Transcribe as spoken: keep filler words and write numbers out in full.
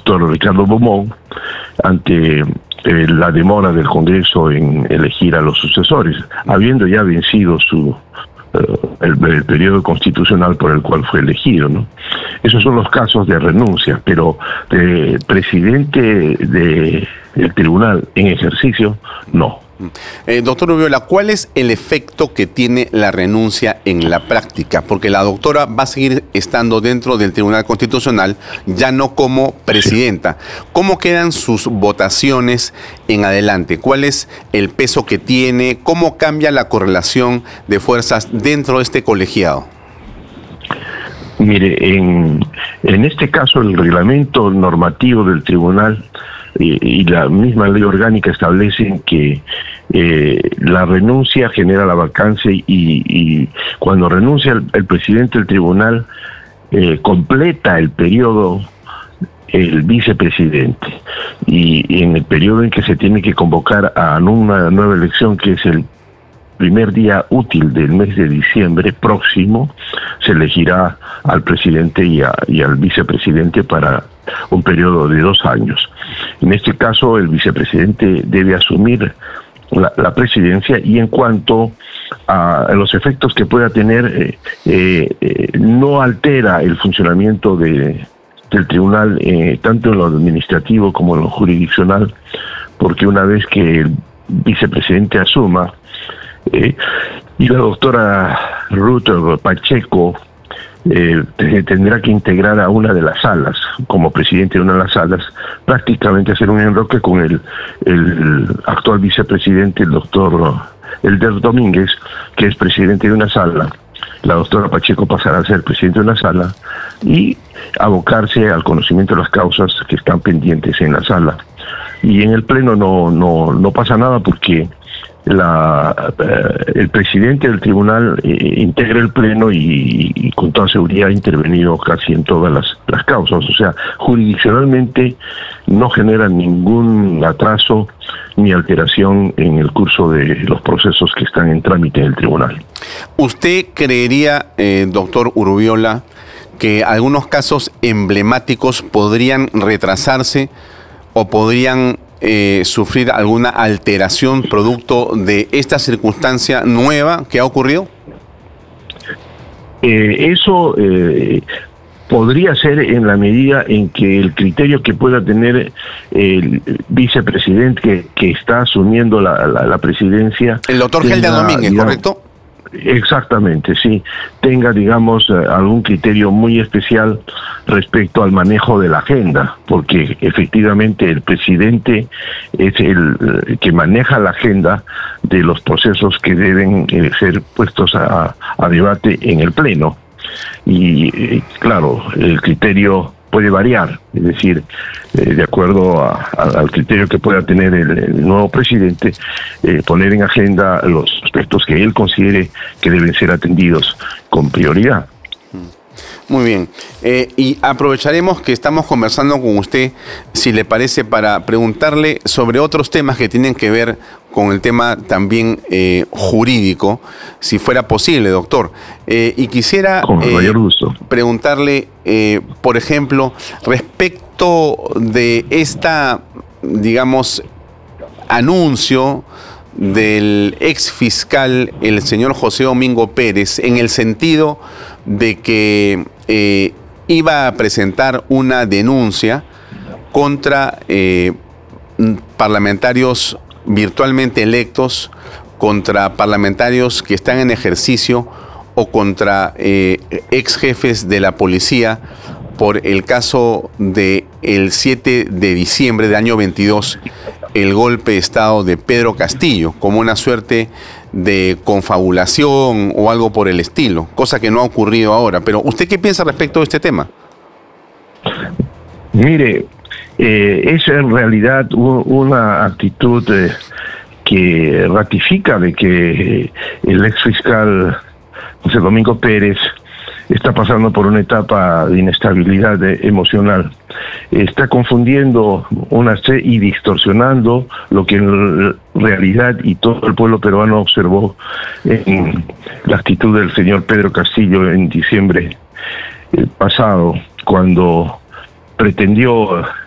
doctor Ricardo Beaumont ante eh, la demora del Congreso en elegir a los sucesores, habiendo ya vencido su El, el periodo constitucional por el cual fue elegido, ¿no? Esos son los casos de renuncia, pero de presidente de, del tribunal en ejercicio, no. Eh, doctor Uribiola, ¿cuál es el efecto que tiene la renuncia en la práctica? Porque la doctora va a seguir estando dentro del Tribunal Constitucional, ya no como presidenta. Sí. ¿Cómo quedan sus votaciones en adelante? ¿Cuál es el peso que tiene? ¿Cómo cambia la correlación de fuerzas dentro de este colegiado? Mire, en, en este caso el reglamento normativo del tribunal y, y la misma ley orgánica establecen que eh, la renuncia genera la vacancia y, y cuando renuncia el, el presidente del tribunal eh, completa el periodo el vicepresidente y, y en el periodo en que se tiene que convocar a una nueva elección, que es el primer día útil del mes de diciembre próximo, se elegirá al presidente y, a, y al vicepresidente para un periodo de dos años. En este caso, el vicepresidente debe asumir la, la presidencia y en cuanto a los efectos que pueda tener, eh, eh, eh, no altera el funcionamiento de, del tribunal, eh, tanto en lo administrativo como en lo jurisdiccional, porque una vez que el vicepresidente asuma, Eh, y la doctora Ruth Pacheco eh, tendrá que integrar a una de las salas, como presidente de una de las salas, prácticamente hacer un enroque con el, el actual vicepresidente, el doctor Elder Domínguez, que es presidente de una sala. La doctora Pacheco pasará a ser presidente de una sala y abocarse al conocimiento de las causas que están pendientes en la sala. Y en el pleno no, no, no pasa nada porque La, eh, el presidente del tribunal eh, integra el pleno y, y con toda seguridad ha intervenido casi en todas las, las causas. O sea, jurisdiccionalmente no genera ningún atraso ni alteración en el curso de los procesos que están en trámite en el tribunal. ¿Usted creería, eh, doctor Uribiola, que algunos casos emblemáticos podrían retrasarse o podrían Eh, sufrir alguna alteración producto de esta circunstancia nueva que ha ocurrido? Eh, eso eh, podría ser en la medida en que el criterio que pueda tener el vicepresidente que, que está asumiendo la, la, la presidencia. El doctor Helder Domínguez, digamos, ¿correcto? Exactamente, sí. Tenga, digamos, algún criterio muy especial respecto al manejo de la agenda, porque efectivamente el presidente es el que maneja la agenda de los procesos que deben eh, ser puestos a, a debate en el Pleno. Y, eh, claro, el criterio puede variar, es decir, eh, de acuerdo a, a, al criterio que pueda tener el, el nuevo presidente, eh, poner en agenda los aspectos que él considere que deben ser atendidos con prioridad. Muy bien. Eh, y aprovecharemos que estamos conversando con usted, si le parece, para preguntarle sobre otros temas que tienen que ver con el tema también eh, jurídico, si fuera posible, doctor. Eh, y quisiera con el mayor gusto. Eh, preguntarle, eh, por ejemplo, respecto de esta, digamos, anuncio del ex fiscal, el señor José Domingo Pérez, en el sentido de que eh, iba a presentar una denuncia contra eh, parlamentarios virtualmente electos, contra parlamentarios que están en ejercicio o contra eh, ex jefes de la policía por el caso del siete de diciembre del año veintidós, el golpe de Estado de Pedro Castillo, como una suerte de confabulación o algo por el estilo, cosa que no ha ocurrido ahora. Pero, ¿usted qué piensa respecto de este tema? Mire, eh, es en realidad un, una actitud eh, que ratifica de que el ex fiscal José Domingo Pérez está pasando por una etapa de inestabilidad emocional. Está confundiendo una fe y distorsionando lo que en realidad y todo el pueblo peruano observó en la actitud del señor Pedro Castillo en diciembre pasado, cuando pretendió